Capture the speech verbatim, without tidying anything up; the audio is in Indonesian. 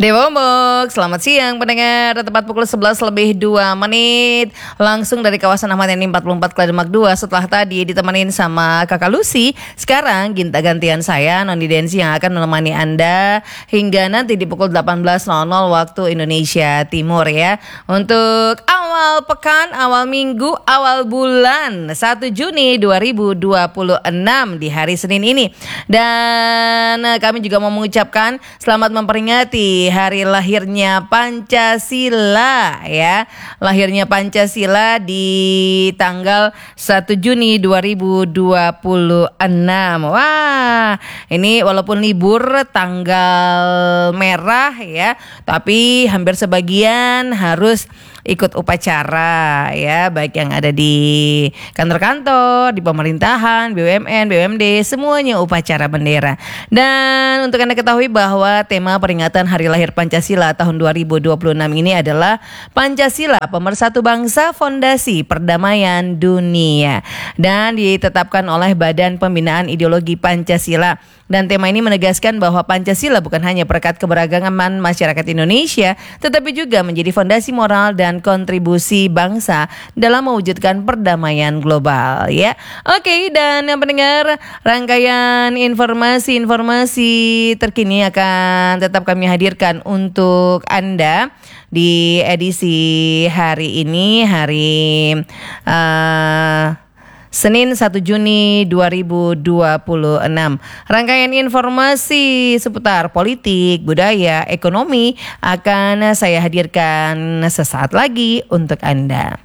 Dewombok, selamat siang pendengar. Tepat pukul sebelas lebih dua menit. Langsung dari kawasan Ahmad Yani empat puluh empat Kledemak dua. Setelah tadi ditemenin sama kakak Lucy, sekarang ginta gantian saya Noni Densi yang akan menemani Anda hingga nanti di pukul delapan belas nol nol waktu Indonesia Timur ya. Untuk awal pekan, awal minggu, awal bulan satu Juni dua ribu dua puluh enam di hari Senin ini. Dan kami juga mau mengucapkan selamat memperingati hari lahirnya Pancasila ya. Lahirnya Pancasila di tanggal satu Juni dua ribu dua puluh enam. Wah, ini walaupun libur tanggal merah ya, tapi hampir sebagian harus ikut upacara ya, baik yang ada di kantor-kantor, di pemerintahan, B U M N, B U M D, semuanya upacara bendera. Dan untuk Anda ketahui bahwa tema peringatan Hari Lahir Pancasila tahun dua ribu dua puluh enam ini adalah Pancasila Pemersatu Bangsa Fondasi Perdamaian Dunia, dan ditetapkan oleh Badan Pembinaan Ideologi Pancasila. Dan tema ini menegaskan bahwa Pancasila bukan hanya perekat keberagaman masyarakat Indonesia, tetapi juga menjadi fondasi moral dan kontribusi bangsa dalam mewujudkan perdamaian global ya. Oke, dan yang pendengar, rangkaian informasi-informasi terkini akan tetap kami hadirkan untuk Anda di edisi hari ini, hari uh, Senin satu Juni dua ribu dua puluh enam. Rangkaian informasi seputar politik, budaya, ekonomi akan saya hadirkan sesaat lagi untuk Anda.